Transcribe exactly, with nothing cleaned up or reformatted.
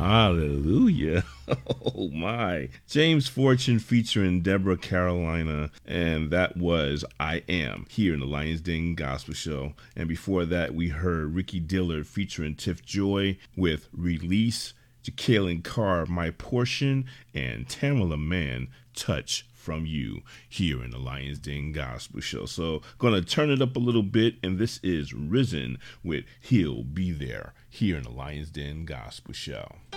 Hallelujah. Oh my. James Fortune featuring Deborah Carolina, and that was I Am here in the Lions Den Gospel Show. And before that, we heard Ricky Dillard featuring Tiff Joy with Release, Jacqueline Carr, My Portion, and Tamala Mann, Touch from You here in the Lions Den Gospel Show. So gonna turn it up a little bit, and this is Risen with He'll Be There here in the Lions Den Gospel Show.